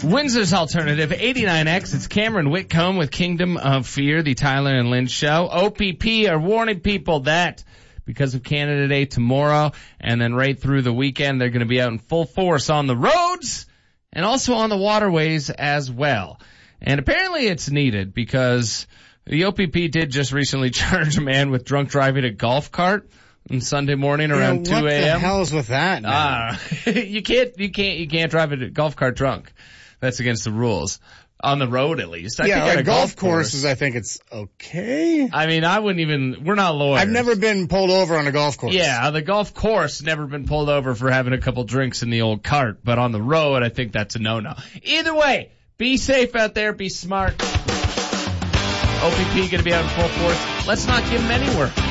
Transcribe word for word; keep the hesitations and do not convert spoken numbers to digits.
Windsor's Alternative, eighty-nine X. It's Cameron Whitcomb with Kingdom of Fear, the Tyler and Lynn show. O P P are warning people that because of Canada Day tomorrow and then right through the weekend, they're going to be out in full force on the roads and also on the waterways as well. And apparently it's needed because the O P P did just recently charge a man with drunk driving a golf cart on Sunday morning around yeah, two a.m. What the hell's with that, man? Uh, you can't, you can't, you can't drive a golf cart drunk. That's against the rules. On the road, at least. I yeah, think like at a golf, golf courses, course, I think it's okay. I mean, I wouldn't even, we're not lawyers. I've never been pulled over on a golf course. Yeah, the golf course, never been pulled over for having a couple drinks in the old cart, but on the road, I think that's a no-no. Either way, be safe out there, be smart. O P P gonna be out in full force. Let's not give them any work.